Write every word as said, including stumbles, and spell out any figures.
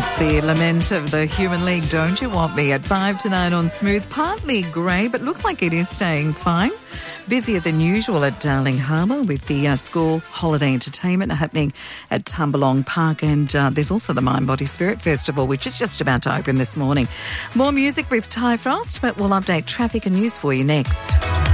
It's the lament of the Human League, Don't You Want Me, at five to nine on Smooth. Partly grey, but looks like it is staying fine. Busier than usual at Darling Harbour with the uh, school holiday entertainment happening at Tumbalong Park, and uh, there's also the Mind Body Spirit Festival, which is just about to open this morning. More music with Ty Frost, but we'll update traffic and news for you next.